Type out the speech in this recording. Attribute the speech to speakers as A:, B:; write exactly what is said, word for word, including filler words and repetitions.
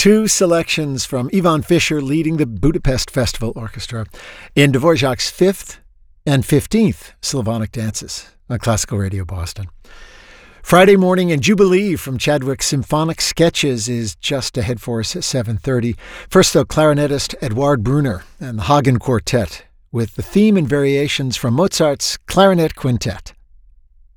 A: Two selections from Ivan Fischer leading the Budapest Festival Orchestra in Dvorak's fifth and fifteenth Slavonic dances on Classical Radio Boston. Friday morning in Jubilee from Chadwick's Symphonic Sketches is just ahead for us at seven thirty. First, though, clarinetist Eduard Brunner and the Hagen Quartet with the theme and variations from Mozart's Clarinet Quintet.